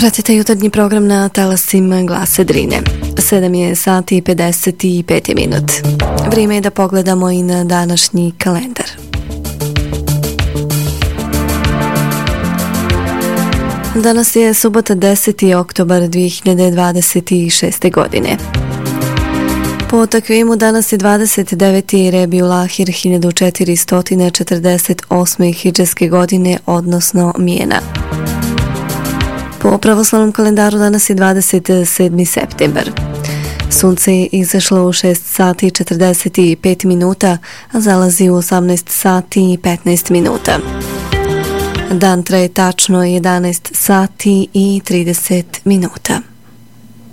Pratite jutarnji program na talasima Glasa Drine. 7 je sati i 55 minut. Vrijeme je da pogledamo i na današnji kalendar. Danas je subota 10. oktobar 2026. godine. Po takvimu danas je 29. Rebiul Ahir 1448. hidžetske godine, odnosno Mijena. Po pravoslavnom kalendaru danas je 27. septembar. Sunce je izašlo u 6 sati i 45 minuta, a zalazi u 18 sati i 15 minuta. Dan traje tačno 11 sati i 30 minuta.